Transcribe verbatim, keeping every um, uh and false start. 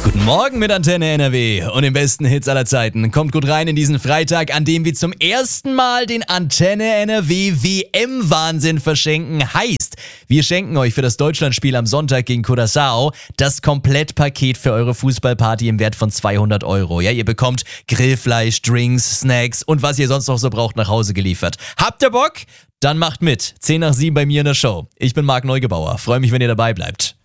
Guten Morgen mit Antenne N R W und den besten Hits aller Zeiten. Kommt gut rein in diesen Freitag, an dem wir zum ersten Mal den Antenne N R W W M-Wahnsinn verschenken. Heißt, wir schenken euch für das Deutschlandspiel am Sonntag gegen Curaçao das Komplettpaket für eure Fußballparty im Wert von zweihundert Euro. Ja, ihr bekommt Grillfleisch, Drinks, Snacks und was ihr sonst noch so braucht nach Hause geliefert. Habt ihr Bock? Dann macht mit. zehn nach sieben bei mir in der Show. Ich bin Marc Neugebauer. Freue mich, wenn ihr dabei bleibt.